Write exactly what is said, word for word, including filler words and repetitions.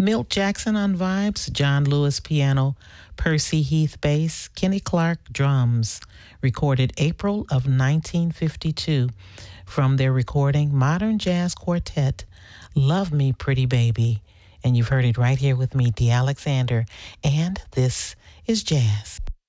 Milt Jackson on vibes, John Lewis piano, Percy Heath bass, Kenny Clark drums, recorded April of nineteen fifty-two from their recording Modern Jazz Quartet, Love Me Pretty Baby. And you've heard it right here with me, Dee Alexander, and this is Jazz.